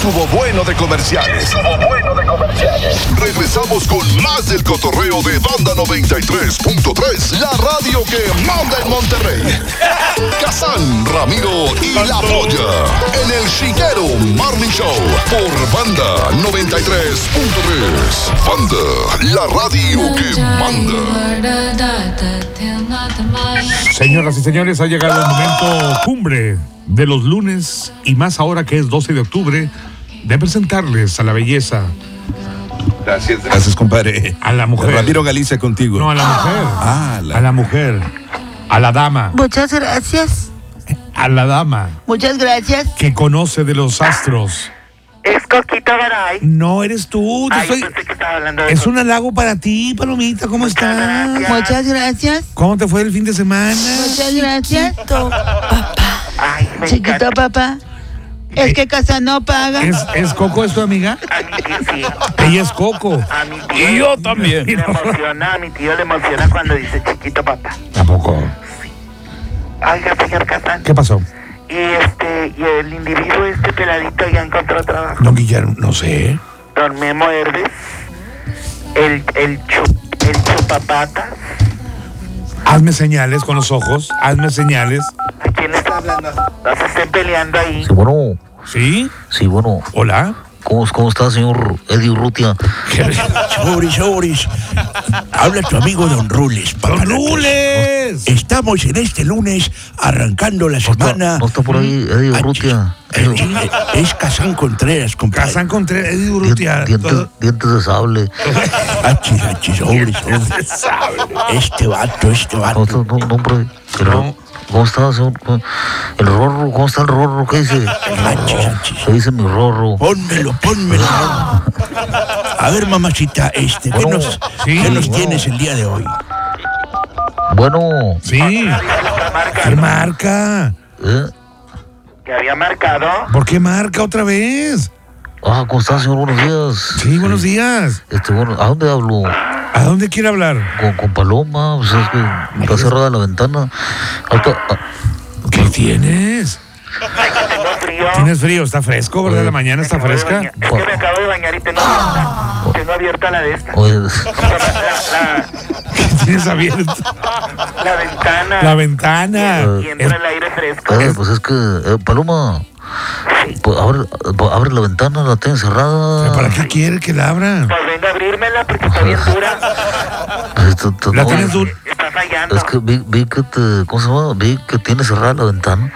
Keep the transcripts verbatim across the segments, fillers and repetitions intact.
Estuvo bueno de comerciales. Estuvo bueno de comerciales. Regresamos con más del cotorreo de Banda noventa y tres punto tres, la radio que manda en Monterrey. Kazán, Ramiro y La Polla en el Chiquero Morning Show por Banda noventa y tres punto tres. Banda, la radio que manda. Señoras y señores, ha llegado el momento cumbre de los lunes y más ahora que es doce de octubre de presentarles a la belleza. Gracias, gracias, compadre. A la mujer. Ramiro Galicia contigo. No, a la mujer. Ah, la... A la mujer. A la dama. Muchas gracias. A la dama. Muchas gracias. Que conoce de los astros. Es Coquito Garay. No eres tú. Yo Ay, soy... pensé que estaba hablando de Es eso. un halago para ti, Palomita. ¿Cómo Muchas estás? gracias. Muchas gracias. ¿Cómo te fue el fin de semana? Muchas gracias. Papá. Ay, me Chiquito encanta. papá. Es que casa no paga. ¿Es, ¿Es Coco, es tu amiga? A mi tío sí. Ella es Coco. A mi tío. Y yo también. Le emociona, a mi tío le emociona cuando dice chiquito papá. Tampoco. Oiga, señor Kazán. ¿Qué pasó? Y este, y el individuo este peladito ya encontró trabajo. No, Guillermo, no sé. Don Memo Herdes. El, el, chup, el chupapatas. Hazme señales con los ojos. Hazme señales. ¿A quién le está hablando? No se estén peleando ahí. Sí, bueno, ¿Sí? sí, bueno. Hola. ¿Cómo, cómo está, señor Eddie Urrutia? Sobres, sobres. Habla tu amigo Don Rules, ¡Don papanatas. Rules! Estamos en este lunes arrancando la ¿No está, semana. no está por ahí Eddie Urrutia? Eh, eh, Es Kazán Contreras, compadre. Kazán Contreras, Eddie Urrutia. Dientes, dientes de sable. Achis, achis, sobres, sobres. Este vato, este ¿Cómo vato. está, no, no, hombre? ¿Qué No. ro- ¿Cómo está, señor? El Rorro, ¿cómo está el Rorro? ¿Qué dice? Achis, achis. ¿Qué dice mi Rorro? Pónmelo, pónmelo. A ver, mamacita, este, ¿qué Bueno, nos, sí, ¿qué nos bueno. tienes el día de hoy? Bueno, Sí. Marca, ¿Qué marca? ¿eh? que había marcado. ¿Por qué marca otra vez? Ah, ¿cómo está, señor? Buenos días. Sí, buenos días. Este, bueno, ¿a dónde hablo? ¿A dónde quiere hablar? Con, con Paloma, pues es que está cerrada la ventana. Ahorita, ah, ¿Qué tienes? Tengo frío. ¿Tienes frío? ¿Está fresco, verdad? La mañana está Me acabo de fresca. bañar. Es que me acabo de bañar y tengo abierta, tengo abierta la de esta. oye, La, ¿Qué tienes abierto? la, la ventana. La ventana. Y entra el aire fresco. eh, pues es que, eh, Paloma, pues abre, pues abre la ventana, la tiene cerrada. ¿Para qué quiere que la abra? Pues venga a abrirmela porque está bien dura. Pues esto- esto- ¿La no, tienes dura? Está fallando. Es que vi, vi que te, ¿cómo se llama? Vi que tienes cerrada la ventana,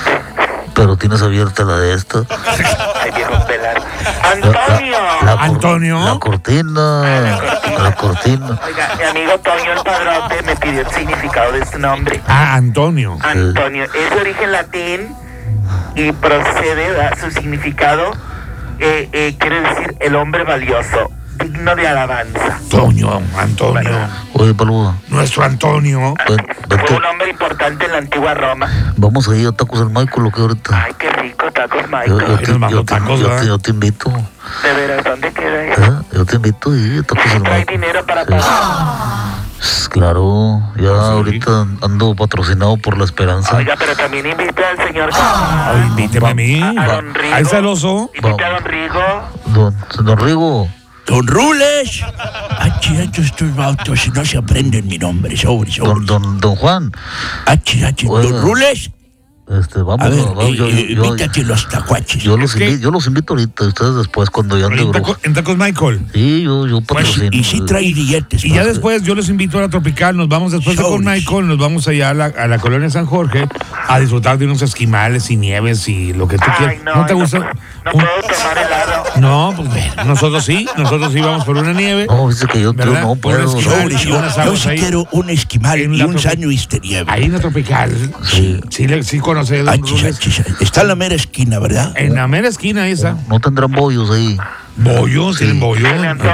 pero tienes abierta la de esta. Ay, viejo pelado. La- Antonio. la- la cor- Antonio. La cortina, la cortina. Oiga, mi amigo Toño el Padrote me pidió el significado de su nombre. Ah, Antonio. Antonio es de origen latín y procede a su significado, eh, eh, quiere decir el hombre valioso, digno de alabanza. Antonio, Antonio. Oye, Paloma, Nuestro Antonio. ven, Fue vente, un hombre importante en la antigua Roma. vamos ahí a Tacos del Michael, ¿o qué ahorita? Ay, qué rico, tacos Yo, Michael. yo te, nos mandó yo te- tacos, yo te- ¿verdad? yo te invito, De veras, ¿dónde queda eso? ¿eh? Yo te invito y a Tacos del ¿Trae Michael. dinero para Sí. pagar? Pues, claro, ya ahorita ando patrocinado por La Esperanza. Oiga, pero también invite al señor. Ay, invíteme a mí. A don Rigo. Ahí está el oso. Invite a don Rigo. Don, don Rigo, Don Rules. Achis, achis, estos vatos no se aprenden mi nombre, sobres, don, sobres. don, don Juan, Achis, achis. Oiga. Don Rules. este, vamos, A ver, vamos, eh, yo, eh, yo- yo- invítate los tacuaches. yo los Es que- invito, yo los invito ahorita, ustedes después cuando ya ande En, brujo. taco- en Tacos Michael. Sí, yo, yo Pues, patrocino. y sí trae billetes. Y ya pa- después yo los invito a la Tropical, nos vamos después de con Sobres. Michael, nos vamos allá a la, a la colonia San Jorge a disfrutar de unos esquimales y nieves y lo que tú Ay, quieras. no. ¿No te no gusta? puedo- No Un- puedo tomar helado. No, pues bueno, nosotros sí, nosotros sí vamos por una nieve. No, dice que yo, yo ¿Verdad? no Por puedo. eso- no. Sobres, Y yo, unas yo aguas sí ahí. quiero un esquimal En y la un tropi- sándwich de nieve. Ahí en la Tropical. Sí, sí, le- sí conoce a Don Achis, Rules. achis, está en la mera esquina, ¿verdad? En la mera esquina esa. No tendrán bollos ahí. Bollos, tienen bollo. Se me antoja.